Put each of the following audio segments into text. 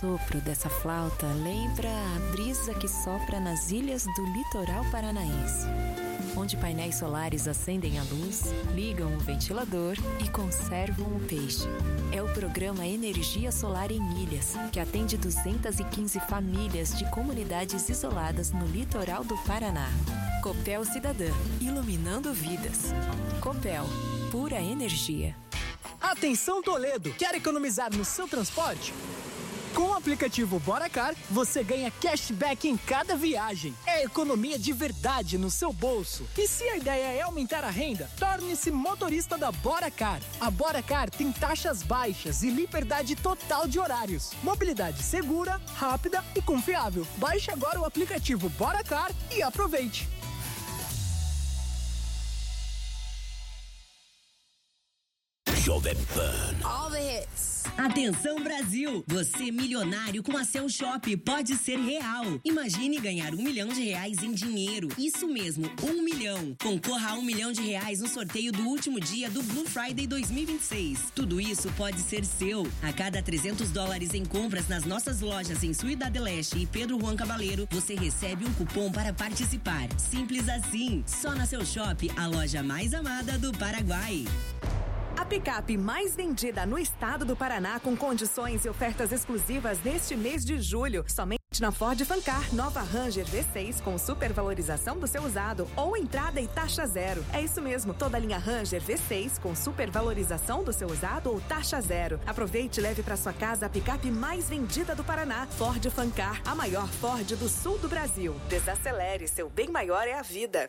sopro dessa flauta lembra a brisa que sopra nas ilhas do litoral paranaense, onde painéis solares acendem a luz, ligam o ventilador e conservam o peixe. É o programa Energia Solar em Ilhas, que atende 215 famílias de comunidades isoladas no litoral do Paraná. Copel Cidadã, iluminando vidas. Copel, pura energia. Atenção Toledo, quer economizar no seu transporte? Com o aplicativo BoraCar, você ganha cashback em cada viagem. É economia de verdade no seu bolso. E se a ideia é aumentar a renda, torne-se motorista da BoraCar. A BoraCar tem taxas baixas e liberdade total de horários. Mobilidade segura, rápida e confiável. Baixe agora o aplicativo BoraCar e aproveite. Jovem Pan. All the hits. Atenção Brasil, você milionário com a Cell Shop pode ser real. Imagine ganhar R$1 milhão em dinheiro. Isso mesmo, 1 milhão. Concorra a R$1 milhão no sorteio do último dia do Blue Friday 2026. Tudo isso pode ser seu. A cada $300 em compras nas nossas lojas em Ciudad del Este e Pedro Juan Caballero, você recebe um cupom para participar. Simples assim. Só na Cell Shop, a loja mais amada do Paraguai. A picape mais vendida no estado do Paraná, com condições e ofertas exclusivas neste mês de julho. Somente na Ford Fancar, nova Ranger V6 com supervalorização do seu usado ou entrada e taxa zero. É isso mesmo, toda a linha Ranger V6 com supervalorização do seu usado ou taxa zero. Aproveite e leve para sua casa a picape mais vendida do Paraná. Ford Fancar, a maior Ford do sul do Brasil. Desacelere, seu bem maior é a vida.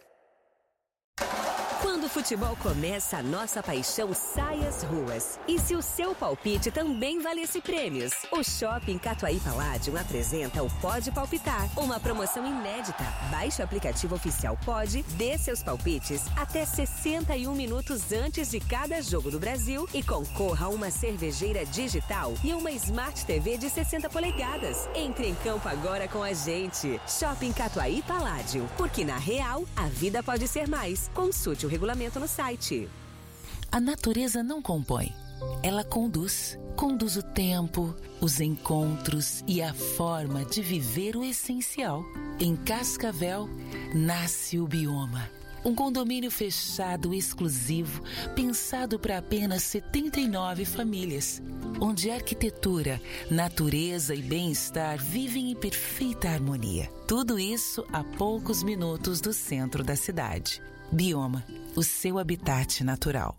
Quando o futebol começa, a nossa paixão sai às ruas. E se o seu palpite também valesse prêmios? O Shopping Catuaí Palladium apresenta o Pode Palpitar, uma promoção inédita. Baixe o aplicativo oficial Pode, dê seus palpites até 61 minutos antes de cada jogo do Brasil e concorra a uma cervejeira digital e uma Smart TV de 60 polegadas. Entre em campo agora com a gente. Shopping Catuaí Palladium, porque na real, a vida pode ser mais. Consulte o regulamento no site. A natureza não compõe, ela conduz. Conduz o tempo, os encontros e a forma de viver o essencial. Em Cascavel, nasce o Bioma. Um condomínio fechado exclusivo, pensado para apenas 79 famílias, onde arquitetura, natureza e bem-estar vivem em perfeita harmonia. Tudo isso a poucos minutos do centro da cidade. Bioma, o seu habitat natural.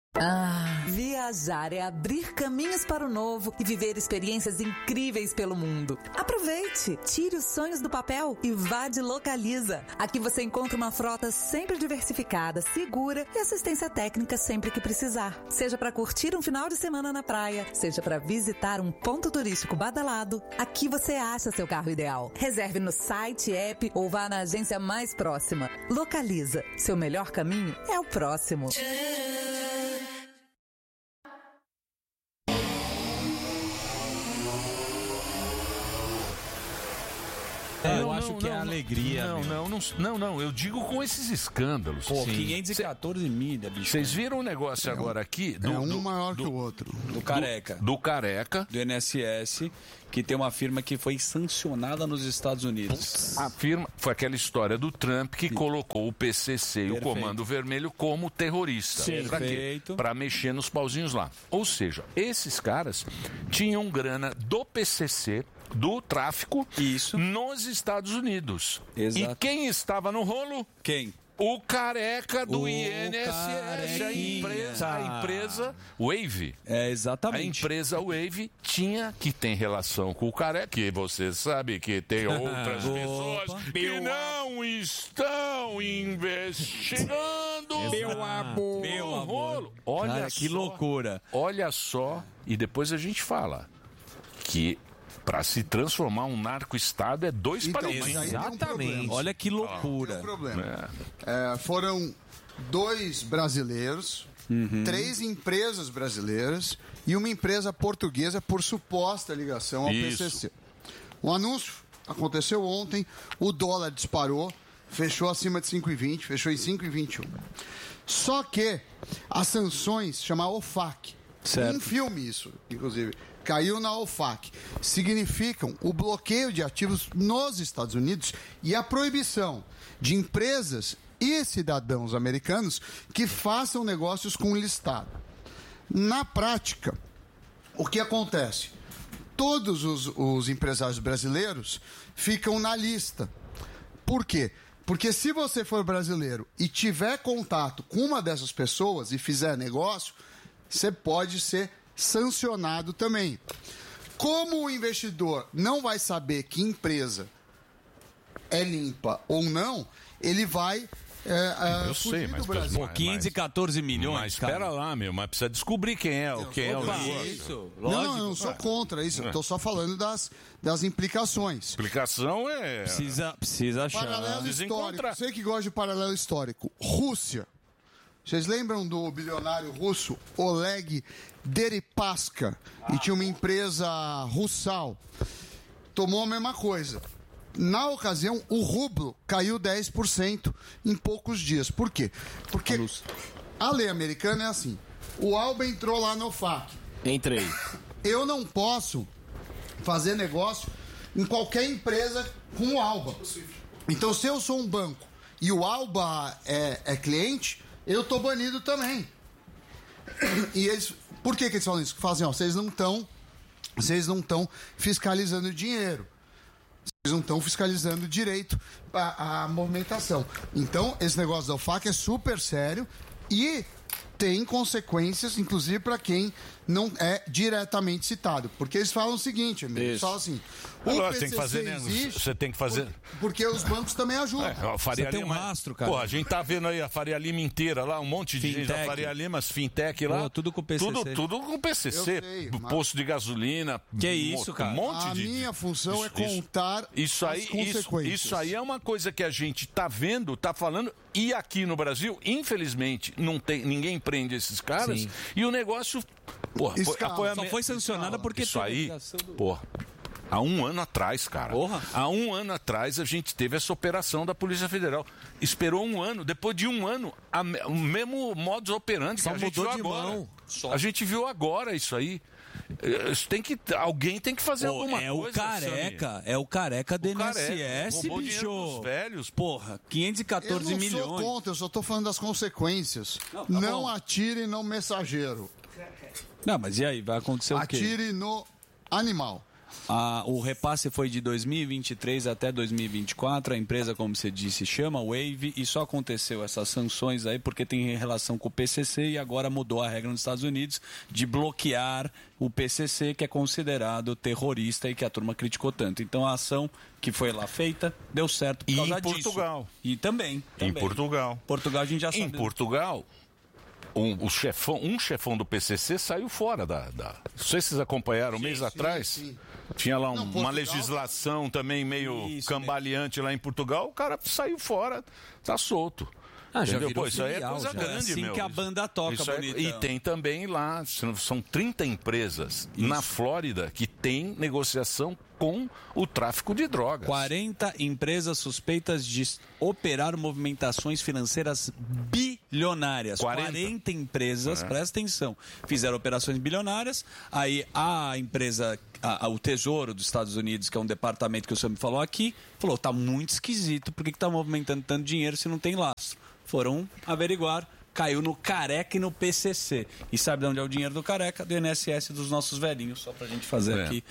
Viajar é abrir caminhos para o novo e viver experiências incríveis pelo mundo. Aproveite, tire os sonhos do papel e vá de Localiza. Aqui você encontra uma frota sempre diversificada, segura e assistência técnica sempre que precisar. Seja para curtir um final de semana na praia, seja para visitar um ponto turístico badalado, aqui você acha seu carro ideal. Reserve no site, app ou vá na agência mais próxima. Localiza, seu melhor caminho é o próximo. Eu acho que é alegria. Não, eu digo com esses escândalos. Pô, 514 milha, bicho. Vocês viram o negócio agora aqui? Um maior que o outro. Do Careca. Do Careca. Do INSS, que tem uma firma que foi sancionada nos Estados Unidos. A firma foi aquela história do Trump que colocou o PCC e o Comando Vermelho como terrorista. Sim, pra quê? Pra mexer nos pauzinhos lá. Ou seja, esses caras tinham grana do PCC, do tráfico, nos Estados Unidos. Exato. E quem estava no rolo? Quem? O Careca do INSS, a empresa Wave. É, exatamente. A empresa Wave que tem relação com o Careca, que você sabe que tem outras pessoas que não estão investigando. Meu amor. No rolo. Olha cara, que loucura. Olha só, e depois a gente fala que para se transformar um narco-estado é dois países. Exatamente. Olha que loucura. Tem um problema. Foram 2 brasileiros, 3 empresas brasileiras e uma empresa portuguesa por suposta ligação ao PCC. O anúncio aconteceu ontem, o dólar disparou, fechou acima de 5,20, fechou em 5,21. Só que as sanções, chama OFAC, um filme isso, inclusive, caiu na OFAC, significam o bloqueio de ativos nos Estados Unidos e a proibição de empresas e cidadãos americanos que façam negócios com o listado. Na prática, o que acontece? Todos os empresários brasileiros ficam na lista. Por quê? Porque se você for brasileiro e tiver contato com uma dessas pessoas e fizer negócio, você pode ser sancionado também. Como o investidor não vai saber que empresa é limpa ou não, ele vai eu sei, mas 514 milhões. Mas espera lá, mas precisa descobrir quem é o isso. Não, eu não sou contra isso. Eu estou só falando das implicações. Explicação é. Precisa achar. Paralelo histórico. Você que gosta de paralelo histórico. Rússia. Vocês lembram do bilionário russo Oleg Deripaska? E tinha uma empresa Russal. Tomou a mesma coisa. Na ocasião, o rublo caiu 10% em poucos dias. Por quê? Porque a lei americana é assim. O Alba entrou lá no FAC. Entrei. Eu não posso fazer negócio em qualquer empresa com o Alba. Então, se eu sou um banco e o Alba é cliente, eu tô banido também. E eles... Por que eles falam isso? Fazem, vocês não estão fiscalizando dinheiro. Vocês não estão fiscalizando direito a movimentação. Então, esse negócio da OFAC é super sério e tem consequências, inclusive, para quem não é diretamente citado. Porque eles falam o seguinte, eles falam assim... Tem que fazer, existe, você tem que fazer... Porque os bancos também ajudam. A Faria Lima, tem um rastro, cara. Pô, a gente tá vendo aí a Faria Lima inteira lá, um monte de gente da Faria Lima, as fintech lá. Pô, tudo com PCC. Tudo com PCC. Posto de gasolina. Que isso, cara? Um monte a minha função é contar as consequências. Isso aí é uma coisa que a gente tá vendo, tá falando, e aqui no Brasil, infelizmente, ninguém prende esses caras. Sim. E o negócio... Porra, só foi sancionada porque... Isso aí, porra... Há um ano atrás, cara. Porra. Há um ano atrás a gente teve essa operação da Polícia Federal. Esperou um ano. Depois de um ano, o mesmo modus operandi que a gente viu agora. A gente viu agora isso aí. Alguém tem que fazer alguma coisa. É o careca do INSS, bicho. Dos velhos. Porra, 514 milhões. Eu não sou contra, eu só tô falando das consequências. Não atire no mensageiro. Não, mas e aí? Vai acontecer o quê? Atire no animal. O repasse foi de 2023 até 2024. A empresa, como você disse, chama Wave e só aconteceu essas sanções aí porque tem relação com o PCC e agora mudou a regra nos Estados Unidos de bloquear o PCC, que é considerado terrorista e que a turma criticou tanto. Então a ação que foi lá feita deu certo por causa disso. E em Portugal. E também. Em Portugal. Portugal a gente já sabe. Em Portugal... Um chefão do PCC saiu fora da... Não sei se vocês acompanharam, um mês atrás. Sim. Tinha lá uma legislação também meio cambaleante lá em Portugal. O cara saiu fora, tá solto. Já virou isso aí é coisa grande, assim que a banda toca, bonita. E tem também lá, são 30 empresas na Flórida que tem negociação com o tráfico de drogas. 40 empresas suspeitas de operar movimentações financeiras bilionárias. 40 empresas, presta atenção, fizeram operações bilionárias. Aí a empresa, o Tesouro dos Estados Unidos, que é um departamento que o senhor me falou aqui, falou, tá muito esquisito, por que tá movimentando tanto dinheiro se não tem lastro? Foram averiguar, caiu no Careca e no PCC. E sabe de onde é o dinheiro do Careca? Do INSS dos nossos velhinhos, só pra gente fazer aqui.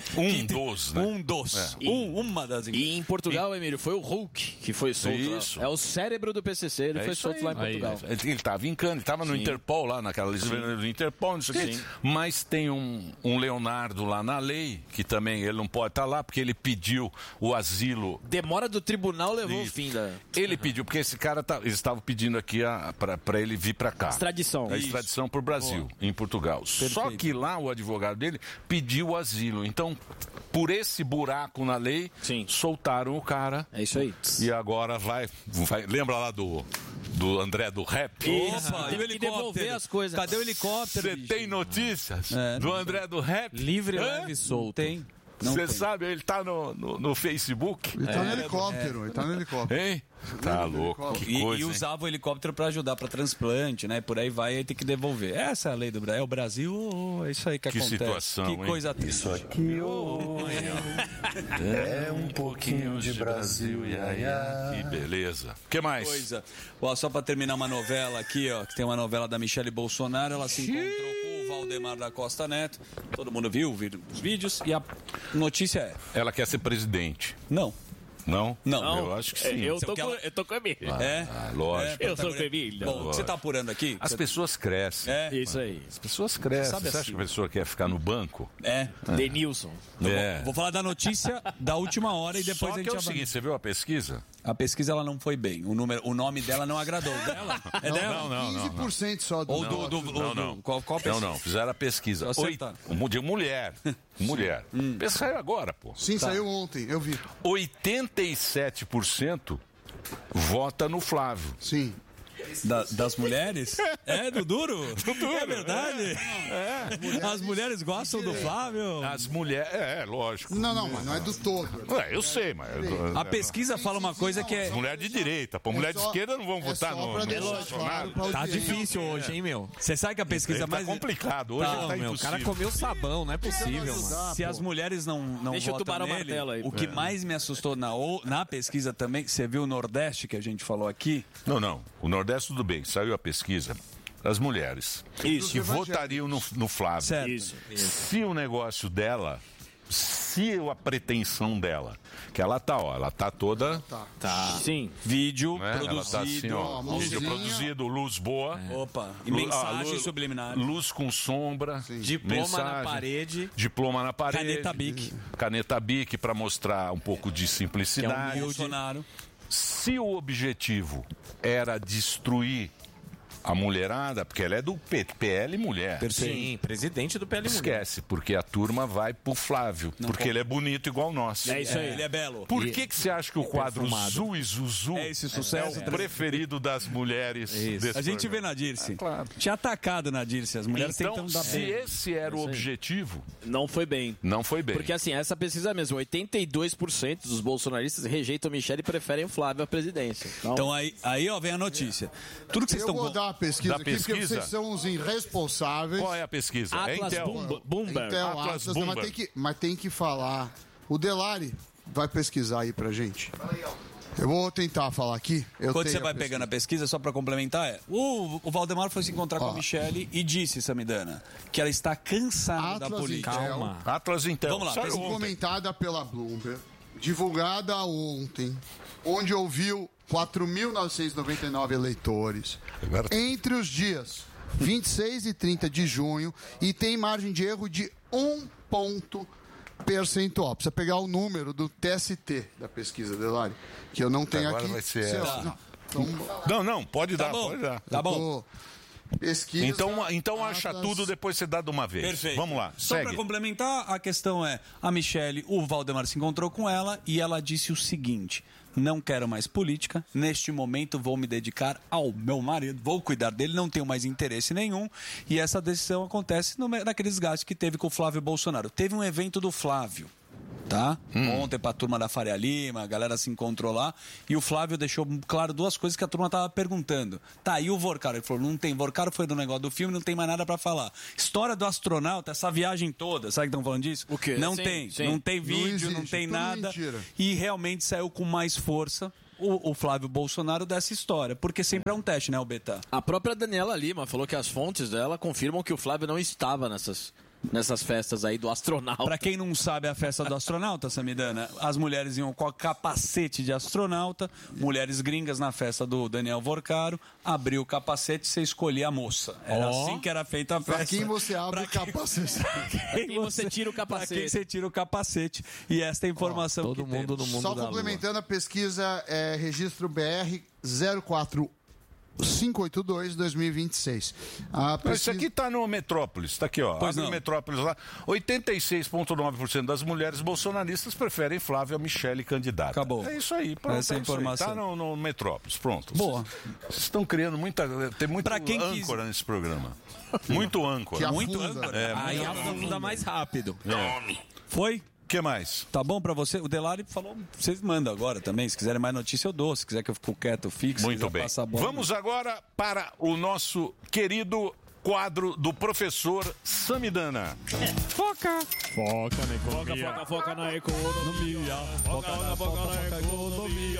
Uma das empresas. E em Portugal, Emílio, foi o Hulk que foi solto. Isso. É o cérebro do PCC, ele foi solto lá em Portugal. Ele estava em Cannes, ele estava no Interpol lá, naquela legislação do Interpol, não sei o quê. Mas tem um Leonardo lá na lei, que também ele não pode estar lá, porque ele pediu o asilo. Demora do tribunal levou o fim da... Ele pediu, porque esse cara, eles estavam pedindo aqui para ele vir para cá. Extradição. A extradição para o Brasil, em Portugal. Perfeito. Só que lá o advogado dele pediu o asilo. Então, por esse buraco na lei, soltaram o cara. É isso aí. E agora vai lembra lá do André do Rap? Opa, tem que devolver as coisas. Cadê o helicóptero? Você tem notícias do André do Rap? Livre, leve e solto. Tem. Você sabe, ele tá no Facebook. Ele tá no helicóptero, ele tá no helicóptero. Hein? Tá louco, que coisa, e usava o helicóptero para ajudar para transplante, né? Por aí vai, aí tem que devolver. Essa é a lei do Brasil. É o Brasil, é isso aí que acontece. Situação, que coisa triste. Isso aqui é um pouquinho de Brasil, iaia. Que beleza. O que mais? Coisa. Ó, só para terminar uma novela aqui, ó, que tem uma novela da Michele Bolsonaro, ela se encontrou com o Valdemar da Costa Neto. Todo mundo viu os vídeos e a notícia é... Ela quer ser presidente. Não. Não? Não. Eu acho que sim. Eu tô com a Emília. Lógico. Eu sou com a Emília. Bom, você tá apurando aqui? As pessoas crescem. Isso aí. As pessoas crescem. Sabe Você acha que a pessoa quer ficar no banco? Denilson. Vou falar da notícia da última hora e depois Só a gente que é o seguinte, você viu a pesquisa? A pesquisa ela não foi bem. O nome dela não agradou. Dela? É dela? Não. 15% só do... Ou Não. Qual pesquisa? Não. Fizeram a pesquisa. De mulher. Mulher. Saiu agora, pô. Sim, saiu ontem, eu vi. 87% vota no Flávio. Sim. Das mulheres? Do duro? É verdade? As mulheres gostam do Flávio? As mulheres, lógico. Não, mas não é do todo. Eu sei, mas... A pesquisa fala uma coisa que é... Mulher de direita, pô. Mulher de esquerda não vão votar no Bolsonaro. Tá difícil hoje, hein, meu? Você sabe que a pesquisa Tá mais... complicado. Hoje tá impossível. O cara comeu sabão, não é possível, mano. Se as mulheres não Deixa o votam tubarão nele, martelo aí. o que mais me assustou na pesquisa também, você viu o Nordeste que a gente falou aqui? Não. O Nordeste tudo bem. Saiu a pesquisa. As mulheres. Isso. Que votariam no Flávio. Certo. Isso. Se o negócio dela, se a pretensão dela, que ela tá toda... Tá. Sim. Vídeo Né? produzido. Ela tá assim, ó, vídeo produzido, luz boa. Opa. E mensagem subliminar. Luz com sombra. Diploma na parede. Diploma na parede. Caneta Bic. Caneta Bic para mostrar um pouco de simplicidade. Que é o Bolsonaro. Se o objetivo era destruir a mulherada, porque ela é do PL Mulher. Sim, presidente do PL Mulher. Esquece, porque a turma vai pro Flávio, porque ele é bonito igual nós. É isso aí. Ele é belo. Por que você acha que o quadro Zu e Zuzu é esse sucesso? É o preferido das mulheres desse A gente programa? vê na Dirce. Claro. Tinha atacado na Dirce. As mulheres Então, tentam dar se bem. esse era o objetivo, não foi bem. Não foi bem. Porque assim, essa pesquisa mesmo, 82% dos bolsonaristas rejeitam Michele e preferem o Flávio à presidência. Então aí ó, vem a notícia. Tudo que vocês estão... Eu vou dar a pesquisa aqui, porque vocês são os irresponsáveis. Qual é a pesquisa? Atlas Bloomberg. Intel, Atlas Atlas, Bloomberg. mas tem que falar. O Delari vai pesquisar aí pra gente. Eu vou tentar falar aqui. Quando você vai pegando a pesquisa, só para complementar, o Valdemar foi se encontrar com a Michele e disse, Samidana, que ela está cansada da política. Calma. Atlas Intel. Vamos lá. Comentada pela Bloomberg, divulgada ontem, onde ouviu 4.999 eleitores entre os dias 26 e 30 de junho e tem margem de erro de 1 ponto percentual. Precisa pegar o número do TST da pesquisa, Delari, que eu não tenho agora aqui. Vai ser Não, pode dar, pode dar. Tá bom. Pesquisa. Então acha tudo, depois você dá de uma vez. Perfeito. Vamos lá, Só para complementar, a questão é, a Michele, o Valdemar se encontrou com ela e ela disse o seguinte: não quero mais política, neste momento vou me dedicar ao meu marido, vou cuidar dele, não tenho mais interesse nenhum. E essa decisão acontece naquele desgaste que teve com o Flávio Bolsonaro. Teve um evento do Flávio, tá? Ontem pra turma da Faria Lima, a galera se encontrou lá e o Flávio deixou claro duas coisas que a turma tava perguntando. Tá, e o Vorcaro? Ele falou, não tem, Vorcaro foi do negócio do filme, não tem mais nada pra falar. História do astronauta, essa viagem toda, sabe que estão falando disso? O quê? Não Sim, tem, sim. não tem vídeo, não tem nada. Mentira. E realmente saiu com mais força o Flávio Bolsonaro dessa história, porque sempre é um teste, né, o Betá? A própria Daniela Lima falou que as fontes dela confirmam que o Flávio não estava nessas festas aí do astronauta. Pra quem não sabe a festa do astronauta, Samidana, as mulheres iam com a capacete de astronauta, mulheres gringas na festa do Daniel Vorcaro, abriu o capacete e você escolhia a moça. Era assim que era feita a festa. Pra quem você abre o capacete? Pra quem você tira o capacete? Pra quem você tira o capacete. E esta é a informação todo que mundo temos. no mundo Só da complementando a pesquisa, registro BR 04582-2026. Isso aqui está no Metrópolis, está aqui, ó. Abre o Metrópolis lá. 86,9% das mulheres bolsonaristas preferem Flávio a Michele candidata. Acabou. É isso aí, pronto. Essa é a informação. Está no Metrópolis, pronto. Boa. Vocês estão criando tem muito âncora nesse programa. Muito âncora. Muito âncora. Aí afunda mais rápido. Foi? que mais? Tá bom pra você? O Delari falou, vocês mandam agora também. Se quiserem mais notícia, eu dou. Se quiser que eu fique quieto, eu fico. Muito bem. Vamos agora para o nosso querido quadro do professor Samidana. Foca na economia. Foca na economia. Foca na economia.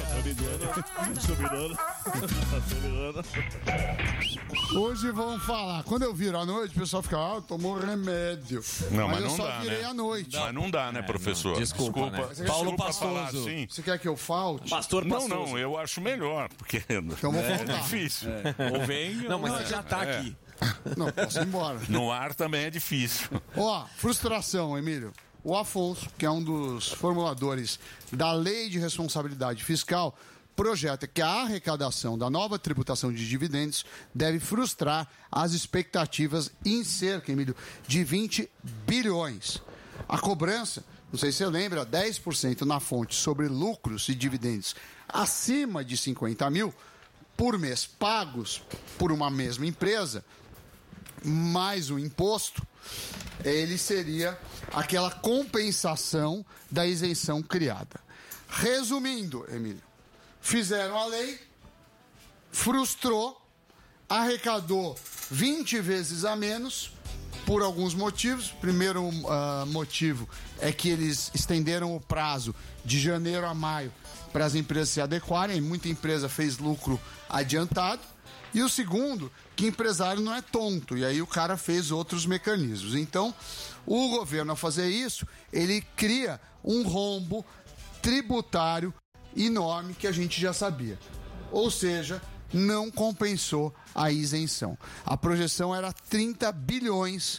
Hoje vamos falar. Quando eu viro à noite, o pessoal fica, tomou remédio. Não, mas não eu só dá, virei né? à noite. Mas não dá, né, professor? Desculpa, né? Paulo Pastoso. Assim. Você quer que eu falte? Pastor Pastoso. Não, eu acho melhor, porque então vou faltar. Difícil. Ou vem... Não, mas já tá aqui. Não, posso ir embora. No ar também é difícil. Ó, frustração, Emílio. O Afonso, que é um dos formuladores da Lei de Responsabilidade Fiscal, projeta que a arrecadação da nova tributação de dividendos deve frustrar as expectativas em cerca, Emílio, de 20 bilhões. A cobrança, não sei se você lembra, 10% na fonte sobre lucros e dividendos acima de 50 mil por mês pagos por uma mesma empresa, mais o imposto, ele seria aquela compensação da isenção criada. Resumindo, Emílio, fizeram a lei, frustrou, arrecadou 20 vezes a menos por alguns motivos. Primeiro motivo é que eles estenderam o prazo de janeiro a maio para as empresas se adequarem. Muita empresa fez lucro adiantado. E o segundo, que empresário não é tonto, e aí o cara fez outros mecanismos. Então, o governo, ao fazer isso, ele cria um rombo tributário enorme que a gente já sabia. Ou seja, não compensou a isenção. A projeção era 30 bilhões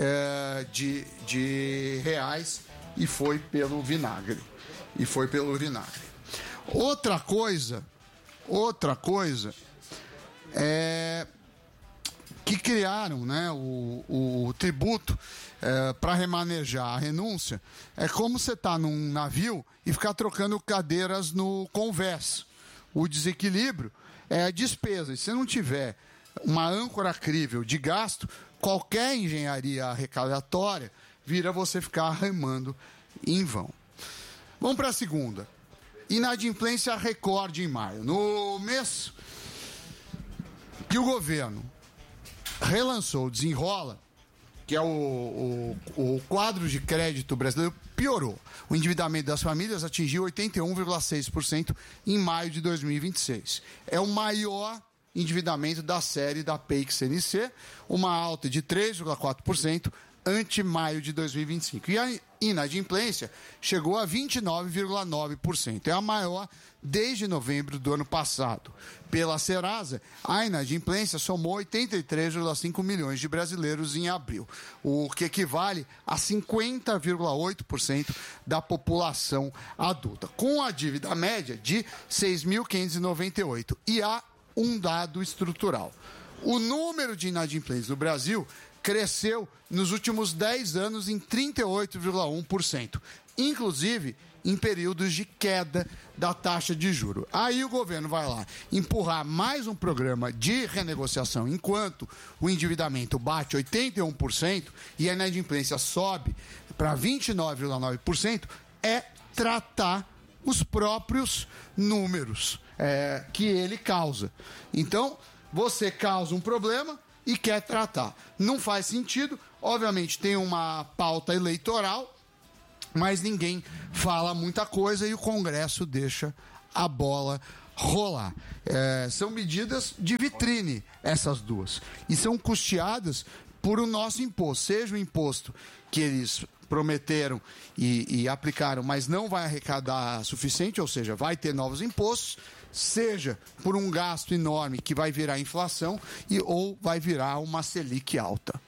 de reais e foi pelo vinagre. Outra coisa que criaram, né, o tributo para remanejar a renúncia. É como você tá num navio e ficar trocando cadeiras no convés. O desequilíbrio é a despesa. E se não tiver uma âncora crível de gasto, qualquer engenharia arrecadatória vira você ficar remando em vão. Vamos para a segunda. Inadimplência recorde em maio. No mês que o governo relançou o Desenrola, que é o quadro de crédito brasileiro, piorou. O endividamento das famílias atingiu 81,6% em maio de 2026. É o maior endividamento da série da PEIC-CNC, uma alta de 3,4% ante maio de 2025. E a inadimplência chegou a 29,9%. É a maior desde novembro do ano passado. Pela Serasa, a inadimplência somou 83,5 milhões de brasileiros em abril, o que equivale a 50,8% da população adulta, com a dívida média de 6.598. E há um dado estrutural. O número de inadimplentes no Brasil cresceu nos últimos 10 anos em 38,1%, inclusive em períodos de queda da taxa de juros. Aí o governo vai lá empurrar mais um programa de renegociação enquanto o endividamento bate 81% e a inadimplência sobe para 29,9%, é tratar os próprios números que ele causa. Então, você causa um problema e quer tratar. Não faz sentido. Obviamente tem uma pauta eleitoral, mas ninguém fala muita coisa e o Congresso deixa a bola rolar. São medidas de vitrine, essas duas. E são custeadas por o nosso imposto. Seja o imposto que eles prometeram e aplicaram, mas não vai arrecadar suficiente, ou seja, vai ter novos impostos, seja por um gasto enorme que vai virar inflação ou vai virar uma Selic alta.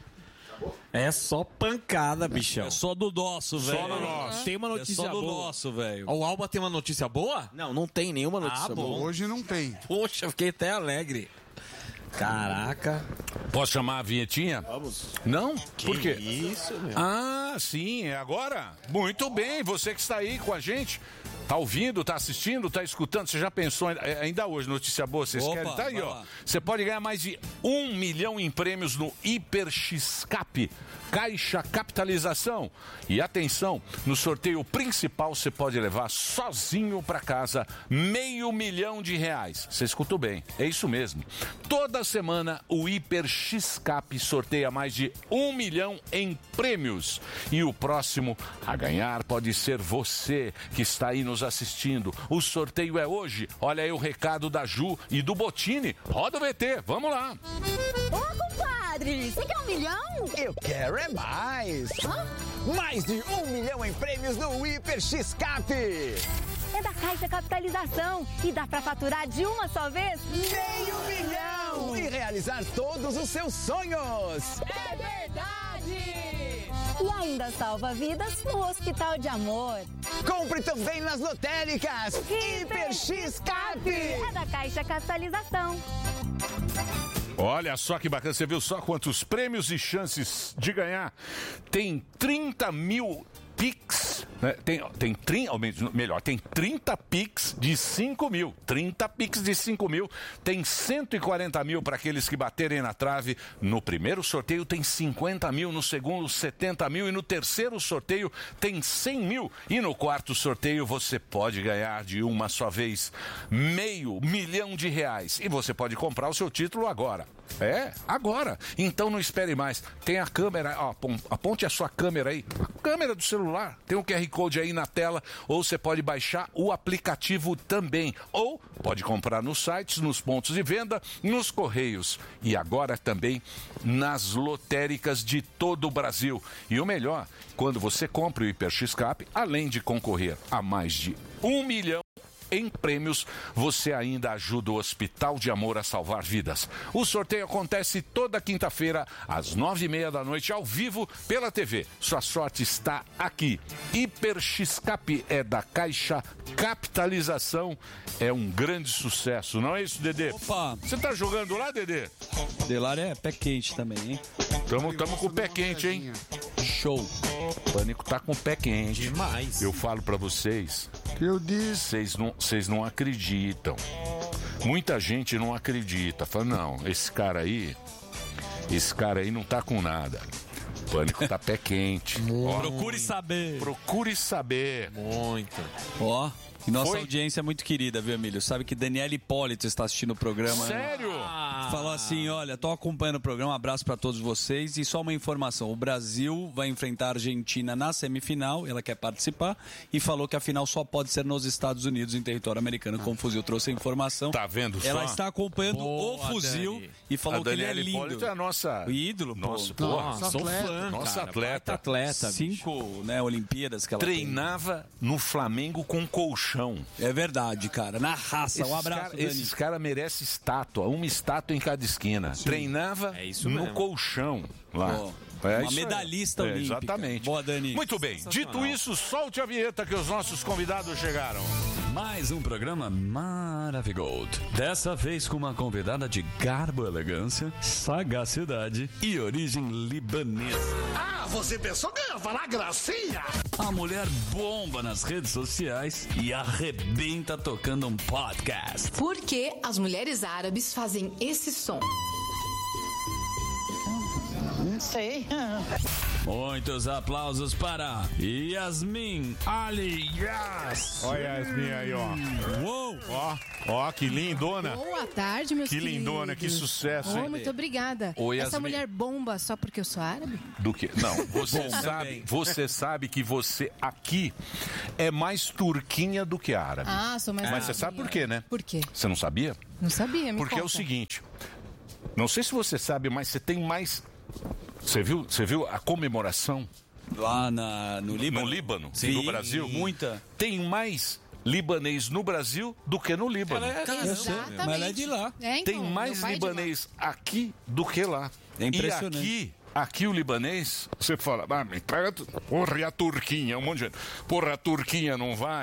É só pancada, bichão. É só do nosso, velho. Só do nosso. Tem uma notícia boa. É só do boa. nosso, velho. O Alba tem uma notícia boa? Não, não tem nenhuma notícia boa. Hoje não tem. Poxa, eu fiquei até alegre. Caraca. Posso chamar a vinhetinha? Vamos. Não? Por quê? Isso, meu. Ah, sim, é agora? Muito bem, você que está aí com a gente. Tá ouvindo, tá assistindo, tá escutando? Você já pensou, ainda hoje, notícia boa, vocês querem? Tá aí, ó. Você pode ganhar mais de 1 milhão em prêmios no Hiper X-Cap, Caixa Capitalização. E atenção, no sorteio principal você pode levar sozinho para casa R$500 mil. Você escutou bem, é isso mesmo. Toda semana o Hiper X-Cap sorteia mais de 1 milhão em prêmios. E o próximo a ganhar pode ser você que está aí nos assistindo. O sorteio é hoje. Olha aí o recado da Ju e do Bottini. Roda o VT, vamos lá. Ô, compadre, você quer 1 milhão? Eu quero é mais. Hã? Mais de 1 milhão em prêmios no Hiper X-Cap. É da Caixa Capitalização e dá pra faturar de uma só vez R$500 mil e realizar todos os seus sonhos. É verdade! E ainda salva vidas no Hospital de Amor. Compre também nas lotéricas. Hiper X-Cap. É da Caixa Capitalização. Olha só que bacana, você viu só quantos prêmios e chances de ganhar? Tem 30 mil Pix, né? Tem 30 Pix de 5 mil. 30 Pix de 5 mil. Tem 140 mil para aqueles que baterem na trave. No primeiro sorteio tem 50 mil, no segundo 70 mil e no terceiro sorteio tem 100 mil. E no quarto sorteio você pode ganhar de uma só vez R$500 mil. E você pode comprar o seu título agora. É, agora. Então não espere mais. Tem a câmera, ó, aponte a sua câmera aí. A câmera do celular. Tem um QR Code aí na tela. Ou você pode baixar o aplicativo também. Ou pode comprar nos sites, nos pontos de venda, nos correios. E agora também nas lotéricas de todo o Brasil. E o melhor, quando você compra o Hiper X-Cap, além de concorrer a mais de 1 milhão em prêmios, você ainda ajuda o Hospital de Amor a salvar vidas. O sorteio acontece toda quinta-feira, às 9h30 da noite, ao vivo, pela TV. Sua sorte está aqui. Hiper X-Cap é da Caixa Capitalização. É um grande sucesso, não é isso, Dedê? Opa! Você tá jogando lá, Dedê? Delar é pé quente também, hein? Tamo com o pé quente, hein? Show. O Pânico tá com o pé quente. Demais. Eu falo pra vocês. Eu disse. Vocês não acreditam. Muita gente não acredita. Fala, não, esse cara aí não tá com nada. O Pânico tá pé quente. Procure saber. Procure saber. Muito. Ó. E nossa audiência é muito querida, viu, Emílio? Sabe que Daniela Hipólito está assistindo o programa. Sério? Falou assim, olha, tô acompanhando o programa, um abraço para todos vocês. E só uma informação, o Brasil vai enfrentar a Argentina na semifinal, ela quer participar, e falou que a final só pode ser nos Estados Unidos, em território americano. Como o Fuzil trouxe a informação. Tá vendo só? Ela está acompanhando o Fuzil Dani. E falou que ele é lindo. Hipólito é a nossa... O ídolo, nosso, pô. Nossa, Sou atleta. fã, Nossa cara. atleta. 5, né, Olimpíadas que ela treinava no Flamengo com colchão. É verdade, cara. Na raça. Um abraço, Dani. Esses caras merecem estátua. Uma estátua em cada esquina. Sim. Treinava no colchão lá. Oh. Uma medalhista olímpica. Exatamente. Boa, Dani. Muito bem. Dito isso, solte a vinheta que os nossos convidados chegaram. Mais um programa Maravigold. Dessa vez com uma convidada de garbo, elegância, sagacidade e origem libanesa. Ah, você pensou que eu ia falar gracinha? A mulher bomba nas redes sociais e arrebenta tocando um podcast. Por que as mulheres árabes fazem esse som? Não sei. Muitos aplausos para Yasmin Alias. Olha Yasmin aí, ó. Uou. Ó, que lindona. Boa tarde, meus Que queridos. lindona, que sucesso, hein? Muito obrigada. Ô, Yasmin. Essa mulher bomba só porque eu sou árabe? Do que? Não, você sabe que você aqui é mais turquinha do que árabe. Ah, sou mais Mas você sabe por quê, né? Por quê? Você não sabia? Não sabia, me Porque conta. é o seguinte, não sei se você sabe, mas você tem mais... Você viu a comemoração? Lá no Líbano? No Líbano, Sim, no Brasil? Muita. Tem mais libanês no Brasil do que no Líbano. Eu sei, mas ela é de lá. É, então, Tem mais libanês aqui do que lá. É impressionante. E aqui o libanês, você fala, porra, e a Turquinha? Um monte de gente. Porra, a Turquinha não vai?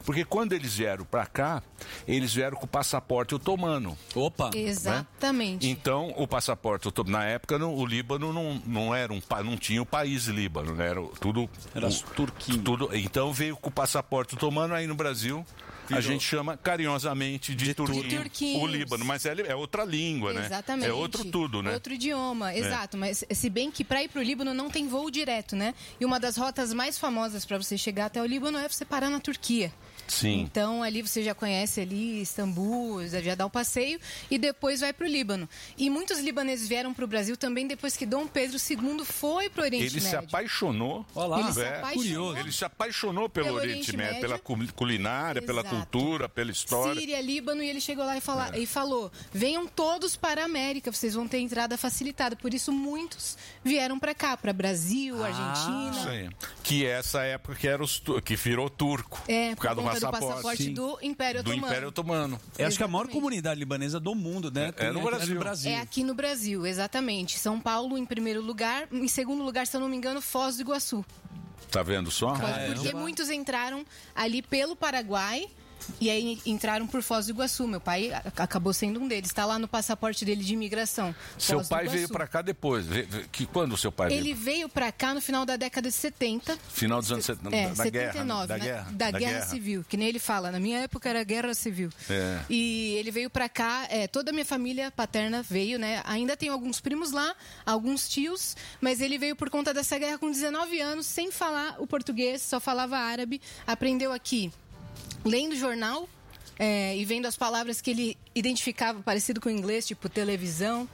Porque quando eles vieram para cá, eles vieram com o passaporte otomano. Opa! Exatamente. Né? Então, o passaporte otomano, na época, o Líbano não era não tinha o país Líbano, né? Era tudo... Era Turquia. Então, veio com o passaporte otomano, aí no Brasil... A gente chama carinhosamente de Turquia o Líbano, mas é outra língua, né? Exatamente. É outro tudo, né? Outro idioma, exato. Mas se bem que para ir para o Líbano não tem voo direto, né? E uma das rotas mais famosas para você chegar até o Líbano é você parar na Turquia. Sim. Então ali você já conhece ali Istambul, já dá o passeio e depois vai para o Líbano. E muitos libaneses vieram para o Brasil também depois que Dom Pedro II foi para o Oriente Médio. Ele se apaixonou. Ele se apaixonou pelo Oriente Médio, pela culinária, pela cultura, pela história. Síria, Líbano, e ele chegou lá e falou: venham todos para a América, vocês vão ter entrada facilitada. Por isso muitos vieram para cá, para Brasil, Argentina. Isso aí. Que essa época que virou turco. Por causa do passaporte do Império Otomano. Eu acho que é a maior comunidade libanesa do mundo, né? É no Brasil. É aqui no Brasil, exatamente. São Paulo em primeiro lugar, em segundo lugar, se eu não me engano, Foz do Iguaçu. Tá vendo só? Porque muitos entraram ali pelo Paraguai e aí entraram por Foz do Iguaçu. Meu pai acabou sendo um deles. Está lá no passaporte dele de imigração. Seu pai veio para cá depois. Quando o seu pai veio? Ele veio para cá no final da década de 70. Final dos anos 70. Da 79, guerra. Da guerra civil. Que nem ele fala. Na minha época era guerra civil. E ele veio para cá. Toda a minha família paterna veio, né? Ainda tem alguns primos lá, alguns tios. Mas ele veio por conta dessa guerra com 19 anos, sem falar o português, só falava árabe. Aprendeu aqui lendo jornal e vendo as palavras que ele identificava parecido com o inglês, tipo television.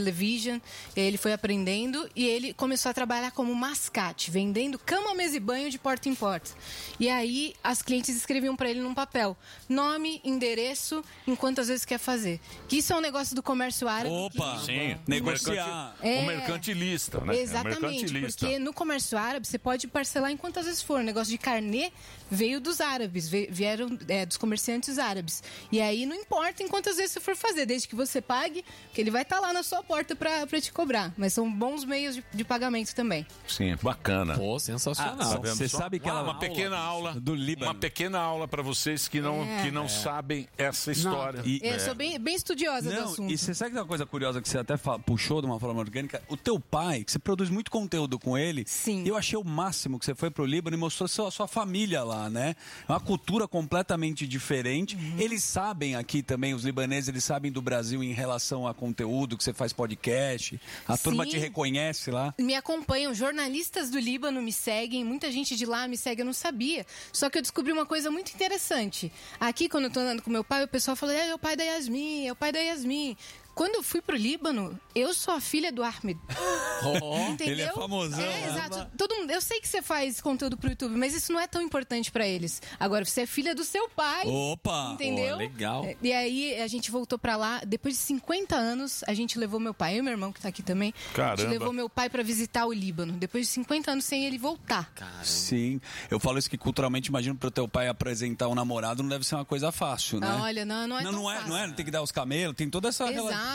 Ele foi aprendendo e ele começou a trabalhar como mascate, vendendo cama, mesa e banho de porta em porta. E aí as clientes escreviam para ele num papel nome, endereço, em quantas vezes quer fazer. Que isso é um negócio do comércio árabe. Opa! Sim, negociar. O mercantilista, né? Exatamente, porque no comércio árabe você pode parcelar em quantas vezes for. O negócio de carnê veio dos árabes, vieram dos comerciantes árabes. E aí não importa em quantas vezes você for fazer, desde que você pague, que ele vai estar lá na sua porta para te cobrar. Mas são bons meios de pagamento também. Sim, bacana. Pô, sensacional. Você sabe que ela uma pequena aula do Líbano. Uma pequena aula para vocês que não sabem essa história. Eu sou bem estudiosa do assunto. E você sabe que tem uma coisa curiosa que você até puxou de uma forma orgânica? O teu pai, que você produz muito conteúdo com ele, sim. Eu achei o máximo que você foi pro Líbano e mostrou a sua família lá, né? É uma cultura completamente diferente. Uhum. Eles sabem aqui também, os libaneses, eles sabem do Brasil em relação a conteúdo, que você faz podcast. A turma te reconhece lá. Me acompanham, jornalistas do Líbano me seguem, muita gente de lá me segue, eu não sabia. Só que eu descobri uma coisa muito interessante. Aqui, quando eu tô andando com meu pai, o pessoal fala: é o pai da Yasmin, é o pai da Yasmin. Quando eu fui pro Líbano, eu sou a filha do Ahmed. Entendeu? Ele é famosão. Exato. Todo mundo, eu sei que você faz conteúdo pro YouTube, mas isso não é tão importante pra eles. Agora, você é filha do seu pai. Opa! Entendeu? Legal. E aí, a gente voltou pra lá. Depois de 50 anos, a gente levou meu pai. Eu e meu irmão, que tá aqui também. Caramba. A gente levou meu pai pra visitar o Líbano. Depois de 50 anos sem ele voltar. Caramba. Sim. Eu falo isso que culturalmente, imagino pro teu pai apresentar um namorado não deve ser uma coisa fácil, né? Olha, não é tão fácil. Não é, tem que dar os camelos, tem toda essa relação.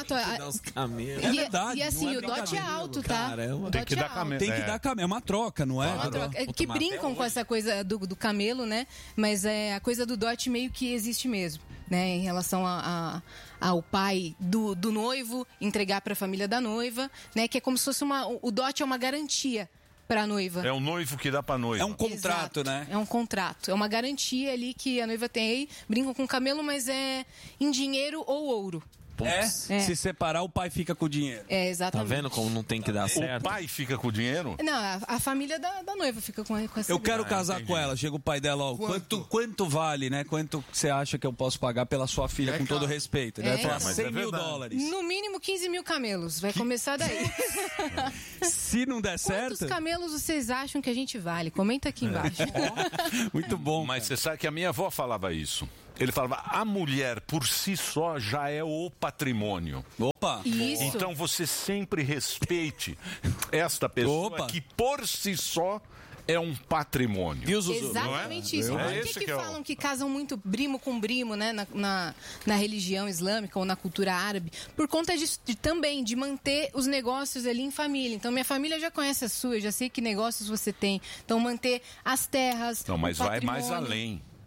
É verdade. E assim, o dote é alto, tá? Caramba. Tem que dar camelo. Tem que dar camelo. É uma troca, não é? É uma troca. Que brincam com essa coisa do camelo, né? Mas a coisa do dote meio que existe mesmo, né? Em relação ao pai do noivo entregar para a família da noiva, né? Que é como se fosse o dote é uma garantia para a noiva. É o noivo que dá para a noiva. É um contrato, exato, né? É um contrato. É uma garantia ali que a noiva tem. Aí brincam com o camelo, mas é em dinheiro ou ouro. Se separar, o pai fica com o dinheiro. Exatamente. Tá vendo como não tem que dar certo? O pai fica com o dinheiro? Não, a família da noiva fica com essa Eu quero casar com ela. Chega o pai dela, ó. Quanto vale, né? Quanto você acha que eu posso pagar pela sua filha, com todo respeito? Ele vai falar $100 mil. No mínimo 15 mil camelos. Vai começar daí. Se não der certo... Quantos camelos vocês acham que a gente vale? Comenta aqui embaixo. Muito bom. Mas você sabe que a minha avó falava isso. Ele falava: a mulher por si só já é o patrimônio. Opa! Isso. Então você sempre respeite esta pessoa que por si só é um patrimônio. Exatamente isso. Por que falam que casam muito primo com primo, né? Na religião islâmica ou na cultura árabe? Por conta também de manter os negócios ali em família. Então, minha família já conhece a sua, eu já sei que negócios você tem. Então, manter as terras. Não, mas vai mais além.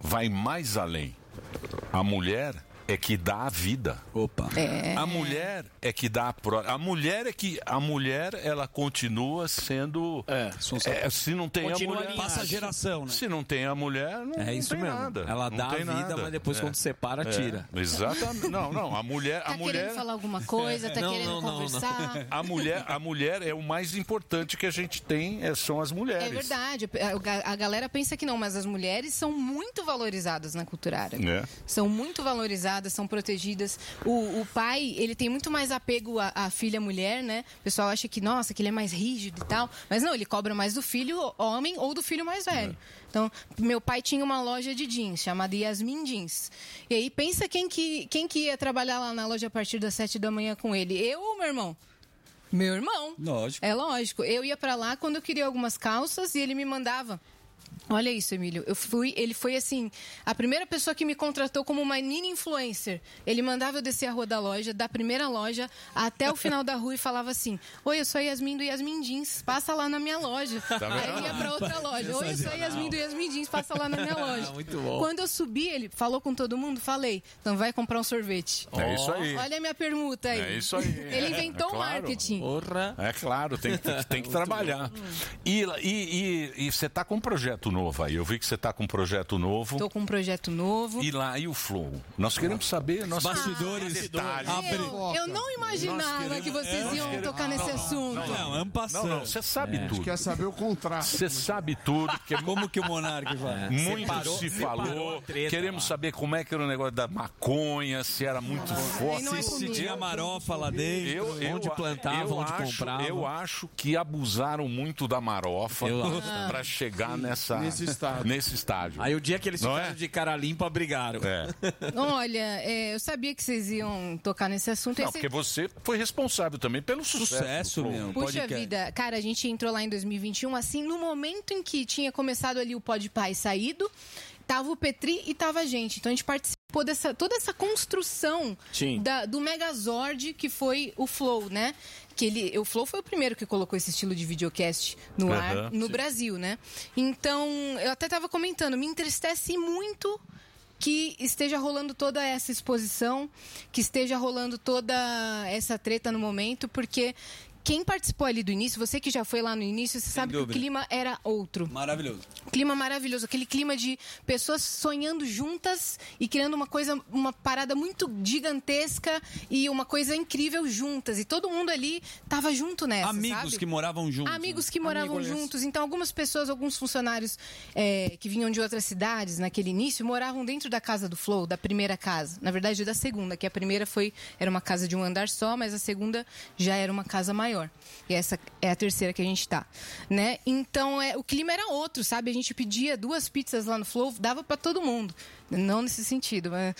vai mais além. A mulher é que dá a vida. Opa. A mulher é que dá a mulher ela continua sendo se não tem continua a mulher, passa a geração, né? Se não tem a mulher, não isso tem mesmo. nada. Ela não dá tem a vida, nada. mas depois quando separa, tira. Exatamente. Não, a mulher, Tá querendo falar alguma coisa, tá querendo conversar. A mulher é o mais importante que a gente tem, são as mulheres. É verdade. A galera pensa que não, mas as mulheres são muito valorizadas na cultura árabe. São muito valorizadas, são protegidas. O pai, ele tem muito mais apego à filha mulher, né? O pessoal acha que, nossa, que ele é mais rígido e tal. Mas não, ele cobra mais do filho homem ou do filho mais velho. Então, meu pai tinha uma loja de jeans, chamada Yasmin Jeans. E aí, pensa quem que ia trabalhar lá na loja a partir das 7 da manhã com ele? Eu ou meu irmão? Meu irmão. Lógico. É lógico. Eu ia pra lá quando eu queria algumas calças e ele me mandava. Olha isso, Emílio. Ele foi assim, a primeira pessoa que me contratou como uma mini influencer. Ele mandava eu descer a rua da loja, da primeira loja até o final da rua e falava assim: oi, eu sou a Yasmin do Yasmin Jeans, passa lá na minha loja. Aí eu ia pra outra loja: oi, eu sou a Yasmin do Yasmin Jeans, passa lá na minha loja. Muito bom. Quando eu subi, ele falou com todo mundo, falei: então vai comprar um sorvete. É isso aí. Olha a minha permuta aí. É isso aí. Ele inventou o marketing. Porra. É claro, tem que trabalhar. E você tá com um projeto novo aí. Eu vi que você tá com um projeto novo. Tô com um projeto novo. E o Flow? Nós queremos saber. Bastidores. Eu não imaginava que vocês iam tocar nesse assunto. Não, você sabe tudo. Quer saber o contrato. Você sabe tudo. Como que o Monarca vai? Muito se falou. Queremos saber como é que era o negócio da maconha, se era muito forte. Se tinha marofa lá dentro, onde plantavam, onde compravam. Eu acho que abusaram muito da marofa para chegar nesse estágio. Aí o dia que eles ficaram de cara limpa, brigaram. Olha, eu sabia que vocês iam tocar nesse assunto. Não, porque você foi responsável também pelo sucesso mesmo. Puxa vida, cara, a gente entrou lá em 2021, assim, no momento em que tinha começado ali o Podpah e saído, tava o Petri e tava a gente. Então a gente participou toda essa construção do Megazord que foi o Flow, né? O Flow foi o primeiro que colocou esse estilo de videocast no ar no Brasil, né? Então, eu até tava comentando, me entristece muito que esteja rolando toda essa exposição, que esteja rolando toda essa treta no momento, porque quem participou ali do início, você que já foi lá no início, você sabe que o clima era outro. Maravilhoso. Clima maravilhoso. Aquele clima de pessoas sonhando juntas e criando uma parada muito gigantesca e uma coisa incrível juntas. E todo mundo ali tava junto nessa, Amigos que moravam juntos. Amigos que moravam juntos. Então, algumas pessoas, alguns funcionários que vinham de outras cidades naquele início, moravam dentro da casa do Flow, da primeira casa. Na verdade, da segunda, que a primeira era uma casa de um andar só, mas a segunda já era uma casa maior. E essa é a terceira que a gente tá, né? Então, o clima era outro, sabe? A gente pedia 2 pizzas lá no Flow, dava pra todo mundo. Não nesse sentido, mas...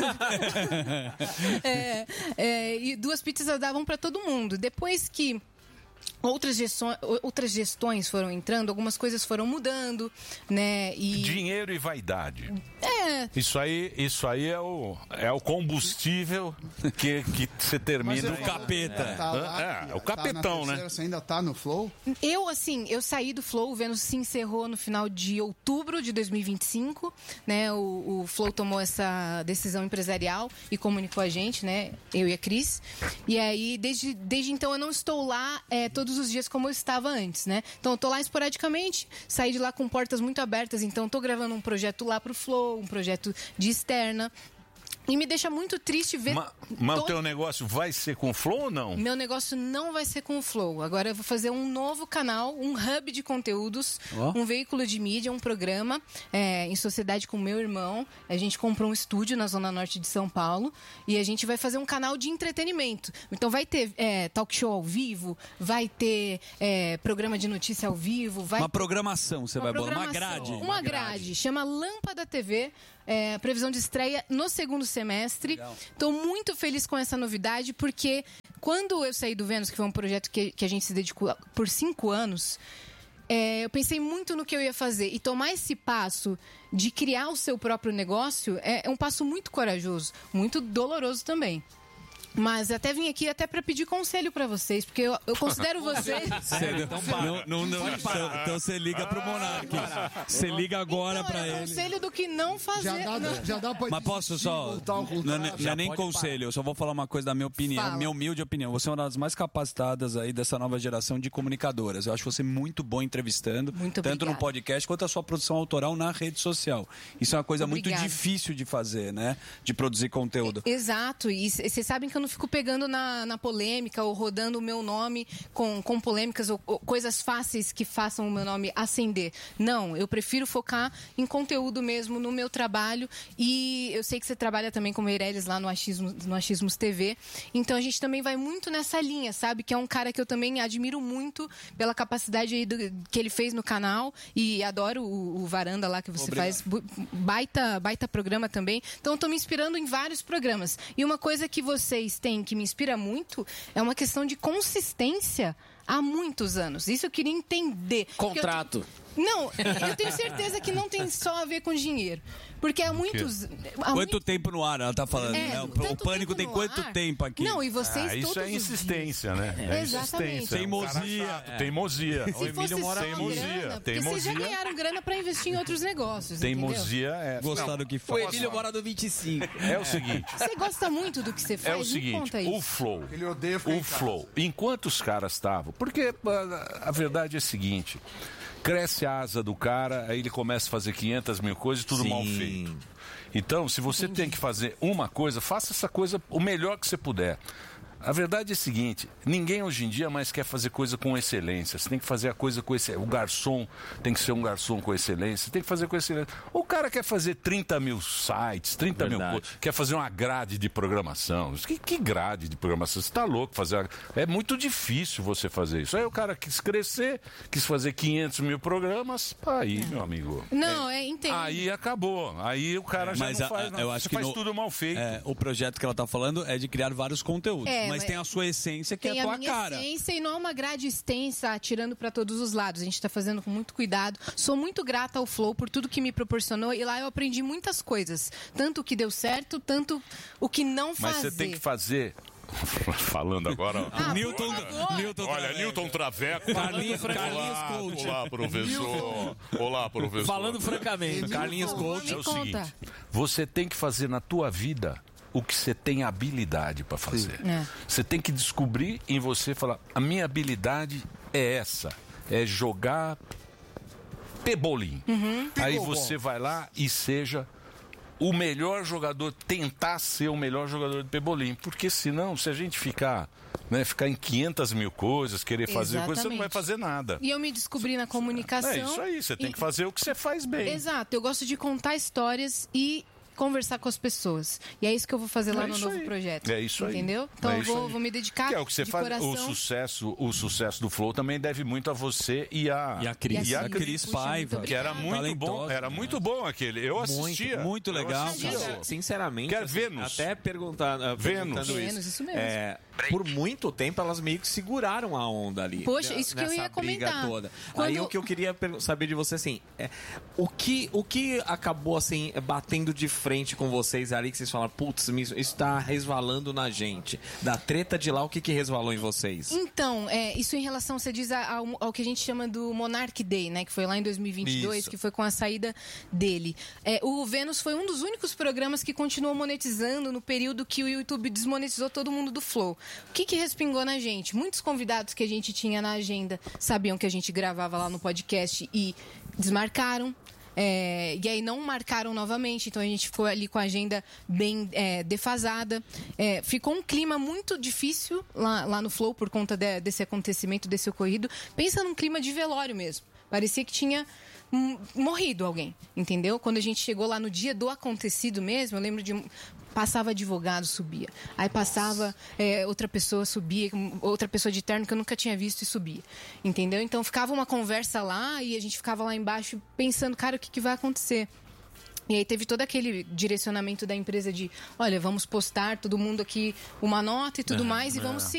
e 2 pizzas davam pra todo mundo. Depois que outras gestões foram entrando, algumas coisas foram mudando, né? Dinheiro e vaidade. Isso aí é o combustível que você termina. O capeta. O capetão, né? Você ainda tá no Flow? Eu saí do Flow, o Vênus se encerrou no final de outubro de 2025, né? O Flow tomou essa decisão empresarial e comunicou a gente, né? Eu e a Cris. E aí, desde então, eu não estou lá todos os dias como eu estava antes, né? Então, eu tô lá esporadicamente, saí de lá com portas muito abertas, então tô gravando um projeto lá pro Flow, um projeto de externa. E me deixa muito triste ver... Mas o teu negócio vai ser com o Flow ou não? Meu negócio não vai ser com o Flow. Agora eu vou fazer um novo canal, um hub de conteúdos, um veículo de mídia, um programa, em sociedade com meu irmão. A gente comprou um estúdio na Zona Norte de São Paulo e a gente vai fazer um canal de entretenimento. Então vai ter talk show ao vivo, vai ter programa de notícia ao vivo. Uma programação, você vai botar, uma grade. Uma grade, chama Lâmpada TV. Previsão de estreia no segundo semestre. Estou muito feliz com essa novidade, porque quando eu saí do Vênus, que foi um projeto que a gente se dedicou por 5 anos, eu pensei muito no que eu ia fazer. E tomar esse passo de criar o seu próprio negócio é um passo muito corajoso, muito doloroso também. Mas até vim aqui até para pedir conselho para vocês, porque eu considero vocês... Então você liga pro Monark. Você liga agora para ele. Conselho do que não fazer. Já dá pra... Mas posso só... Não é nem conselho, eu só vou falar uma coisa da minha opinião, minha humilde opinião. Você é uma das mais capacitadas aí dessa nova geração de comunicadoras. Eu acho você muito bom entrevistando, tanto no podcast quanto a sua produção autoral na rede social. Isso é uma coisa muito difícil de fazer, né? De produzir conteúdo. Exato, e vocês sabem que eu não fico pegando na polêmica ou rodando o meu nome com polêmicas ou coisas fáceis que façam o meu nome ascender. Não, eu prefiro focar em conteúdo mesmo, no meu trabalho, e eu sei que você trabalha também com o Meirelles lá no Achismos TV, então a gente também vai muito nessa linha, sabe? Que é um cara que eu também admiro muito pela capacidade aí que ele fez no canal, e adoro o Varanda lá que você faz, baita programa também, então eu tô me inspirando em vários programas, e uma coisa que vocês têm que me inspira muito é uma questão de consistência há muitos anos. Isso eu queria entender. Contrato. Não, eu tenho certeza que não tem só a ver com dinheiro. Porque há muitos... Quanto tempo no ar ela tá falando, né? O Pânico tem quanto tempo aqui? Não, e vocês isso todos é insistência, né? É exatamente. Teimosia. Teimosia. Se fosse só grana, porque vocês já ganharam grana pra investir em outros negócios, Teimosia é... Gostar do que faz. O Emílio mora do 25. É o seguinte... Você gosta muito do que você faz? É o seguinte, conta isso. o Flow... Ele odeia ficar em Flow, enquanto os caras estavam... Porque a verdade é a seguinte... Cresce a asa do cara, aí ele começa a fazer 500 mil coisas e tudo mal feito. Então, se você tem que fazer uma coisa, faça essa coisa o melhor que você puder. A verdade é a seguinte, ninguém hoje em dia mais quer fazer coisa com excelência. Você tem que fazer a coisa com excelência. O garçom tem que ser um garçom com excelência. Você tem que fazer com excelência. O cara quer fazer 30 mil sites, 30 mil coisas. Quer fazer uma grade de programação. Que grade de programação? Você está louco fazer É muito difícil você fazer isso. Aí o cara quis crescer, quis fazer 500 mil programas. Aí, meu amigo... Não, entendo. Aí acabou. Aí o cara já não faz nada. Eu acho você faz tudo mal feito. O projeto que ela está falando é de criar vários conteúdos. Mas tem a sua essência, que é a tua cara. Tem a minha essência e não é uma grade extensa, atirando para todos os lados. A gente está fazendo com muito cuidado. Sou muito grata ao Flow por tudo que me proporcionou. E lá eu aprendi muitas coisas. Tanto o que deu certo, tanto o que não fazer. Mas você tem que fazer... Falando agora... Newton Traveco. Carlinhos Coach. Olá, professor. Olá, professor. Falando francamente. Carlinhos Coach. É o seguinte, você tem que fazer na tua vida o que você tem habilidade para fazer. Você tem que descobrir em você, falar, a minha habilidade é essa, é jogar pebolim. Aí você vai lá e seja o melhor jogador, tentar ser o melhor jogador de pebolim, porque senão, se a gente ficar em 500 mil coisas, querer fazer coisas, você não vai fazer nada. E eu me descobri na comunicação. É isso aí, você tem que fazer o que você faz bem. Exato, eu gosto de contar histórias e conversar com as pessoas. E é isso que eu vou fazer lá no novo projeto. É isso aí. Entendeu? Então eu vou me dedicar. Que é o que você faz. O sucesso do Flow também deve muito a você e a Cris Paiva. Que era muito bom. Era muito bom aquele. Eu assistia. Muito legal. Sinceramente, que é Vênus. Até perguntando isso mesmo. Por muito tempo elas meio que seguraram a onda ali. Poxa, isso que eu ia comentar. Toda. Aí o que eu queria saber de você, assim, o que acabou, assim, batendo de frente com vocês ali, que vocês falaram, putz, isso está resvalando na gente. Da treta de lá, o que resvalou em vocês? Então, isso em relação, você diz, ao que a gente chama do Monarch Day, né? Que foi lá em 2022, que foi com a saída dele. O Vênus foi um dos únicos programas que continuou monetizando no período que o YouTube desmonetizou todo mundo do Flow. O que respingou na gente? Muitos convidados que a gente tinha na agenda sabiam que a gente gravava lá no podcast e desmarcaram. E aí não marcaram novamente, então a gente ficou ali com a agenda bem defasada. Ficou um clima muito difícil lá no Flow por conta desse acontecimento, desse ocorrido. Pensa num clima de velório mesmo. Parecia que tinha morrido alguém, entendeu? Quando a gente chegou lá no dia do acontecido mesmo, eu lembro de... Passava advogado, subia. Aí passava outra pessoa, subia. Outra pessoa de terno que eu nunca tinha visto e subia. Entendeu? Então ficava uma conversa lá e a gente ficava lá embaixo pensando, cara, o que vai acontecer? E aí teve todo aquele direcionamento da empresa de, olha, vamos postar todo mundo aqui uma nota e tudo mais e vamos seguir.